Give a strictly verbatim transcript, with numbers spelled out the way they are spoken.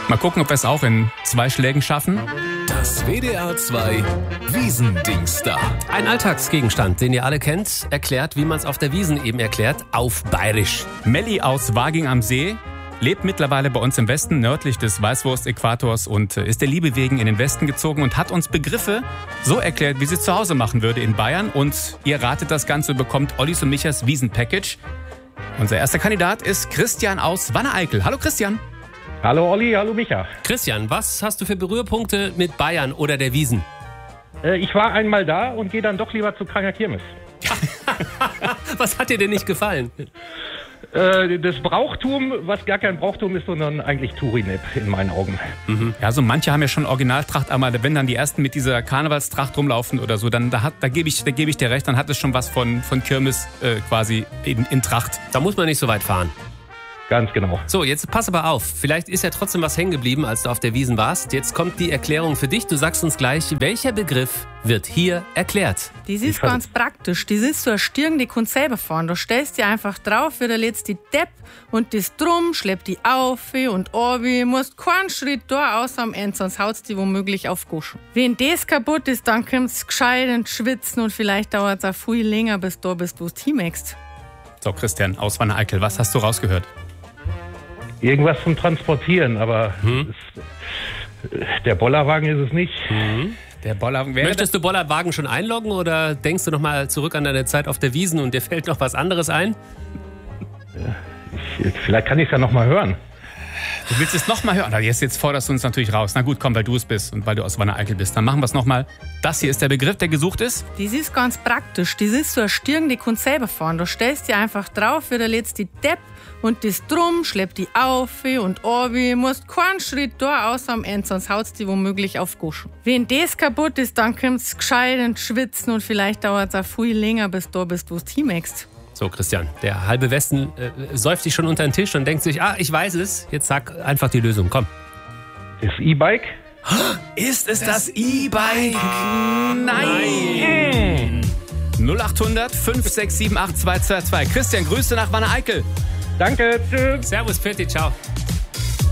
Mal gucken, ob wir es auch in zwei Schlägen schaffen. Das W D R zwei Wiesendings da. Ein Alltagsgegenstand, den ihr alle kennt, erklärt, wie man es auf der Wiesn eben erklärt, auf Bayerisch. Melli aus Waging am See lebt mittlerweile bei uns im Westen, nördlich des Weißwurst-Äquators und ist der Liebe wegen in den Westen gezogen und hat uns Begriffe so erklärt, wie sie es zu Hause machen würde in Bayern. Und ihr ratet das Ganze, bekommt Ollis und Michas Wiesen-Package. Unser erster Kandidat ist Christian aus Wanne-Eickel. Hallo Christian. Hallo Olli, hallo Micha. Christian, was hast du für Berührpunkte mit Bayern oder der Wiesn? Äh, ich war einmal da und gehe dann doch lieber zu Kranger Kirmes. Was hat dir denn nicht gefallen? Äh, das Brauchtum, was gar kein Brauchtum ist, sondern eigentlich Tourinep in meinen Augen. Mhm. Ja, so manche haben ja schon Originaltracht, aber wenn dann die ersten mit dieser Karnevalstracht rumlaufen oder so, dann da, hat, da gebe ich, da gebe ich dir recht, dann hat es schon was von, von Kirmes äh, quasi in, in Tracht. Da muss man nicht so weit fahren. Ganz genau. So, jetzt pass aber auf. Vielleicht ist ja trotzdem was hängen geblieben, als du auf der Wiesn warst. Jetzt kommt die Erklärung für dich. Du sagst uns gleich, welcher Begriff wird hier erklärt? Das ist ganz praktisch. Das ist so eine Stirn, die kannst selber fahren. Da stellst du einfach drauf, wieder lädst die Depp und das drum, schleppt die auf und runter. Musst keinen Schritt da außer am Ende, sonst haut's die womöglich auf Goschen. Wenn das kaputt ist, dann kommt's gescheit und schwitzen und vielleicht dauert's auch viel länger, bis du bist, du's hinmachst. So, Christian aus Wanne-Eickel, was hast du rausgehört? Irgendwas zum Transportieren, aber Hm. es, der Bollerwagen ist es nicht. Mhm. Der Bollerwagen wäre Möchtest du Bollerwagen schon einloggen oder denkst du noch mal zurück an deine Zeit auf der Wiesn und dir fällt noch was anderes ein? Ich, vielleicht kann ich es ja noch mal hören. Du willst es nochmal hören? Jetzt, jetzt forderst du uns natürlich raus. Na gut, komm, weil du es bist und weil du aus Wanne-Eickel bist. Dann machen wir es nochmal. Das hier ist der Begriff, der gesucht ist. Das ist ganz praktisch. Das ist so eine Stirn, die kannst selber fahren. Da stellst du einfach drauf, wieder lädst die Depp und das drum, schleppt die auf und runter. Musst keinen Schritt da außer am Ende, sonst haut's die womöglich auf Goschen. Wenn das kaputt ist, dann kommt's gescheit und schwitzen und vielleicht dauert's auch viel länger, bis du bist, du's hinmachst. So, Christian, der halbe Westen äh, säuft sich schon unter den Tisch und denkt sich, ah, ich weiß es. Jetzt sag einfach die Lösung, komm. Das E-Bike? Ist es das, das E-Bike? Nein! null acht hundert fünf sechs sieben acht zwei zwei zwei. Christian, Grüße nach Wanne-Eickel. Danke, tschüss. Servus, Pfitti, ciao.